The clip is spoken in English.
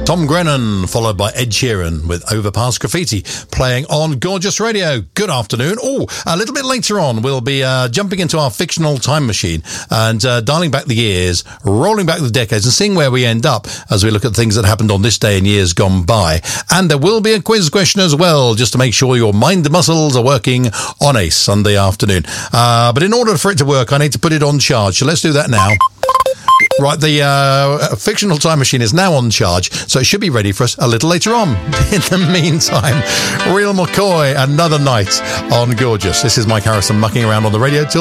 Tom Grennan, followed by Ed Sheeran with Overpass Graffiti, playing on Gorgeous Radio. Good afternoon. Oh, a little bit later on, we'll be jumping into our fictional time machine and dialing back the years, rolling back the decades and seeing where we end up as we look at things that happened on this day in years gone by. And there will be a quiz question as well, just to make sure your mind muscles are working on a Sunday afternoon. But in order for it to work, I need to put it on charge. So let's do that now. Right, the fictional time machine is now on charge, so it should be ready for us a little later on. In the meantime, Real McCoy, another night on Gorgeous. This is Mike Harrison mucking around on the radio till